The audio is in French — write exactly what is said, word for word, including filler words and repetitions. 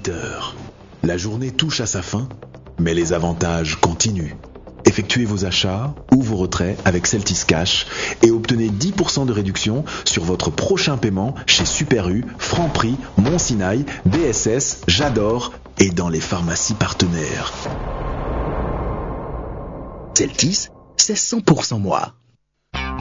huit heures. La journée touche à sa fin, mais les avantages continuent. Effectuez vos achats ou vos retraits avec Celtis Cash et obtenez dix pour cent de réduction sur votre prochain paiement chez Super U, Franprix, Monsinaï, B S S, J'adore et dans les pharmacies partenaires. Celtis, c'est cent pour cent moi.